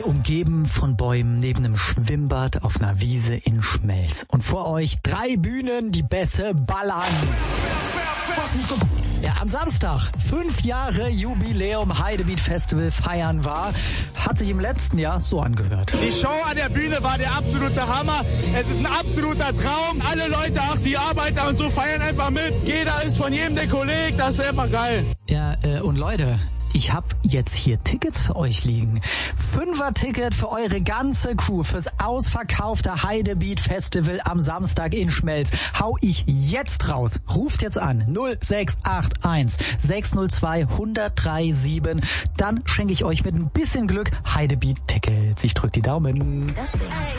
umgeben von Bäumen, neben einem Schwimmbad auf einer Wiese in Schmelz. Und vor euch 3 Bühnen, die Bässe ballern. Ja, am Samstag 5 Jahre Jubiläum Heidebeat Festival feiern war, hat sich im letzten Jahr so angehört. Die Show an der Bühne war der absolute Hammer. Es ist ein absoluter Traum. Alle Leute, auch die Arbeiter und so, feiern einfach mit. Jeder ist von jedem der Kollege. Das ist einfach geil. Ja, und Leute, ich habe jetzt hier Tickets für euch liegen. 5er-Ticket für eure ganze Crew fürs ausverkaufte Heidebeat Festival am Samstag in Schmelz. Hau ich jetzt raus. Ruft jetzt an 0681 602 1037. Dann schenke ich euch mit ein bisschen Glück Heidebeat Tickets. Ich drück die Daumen. Das Ding.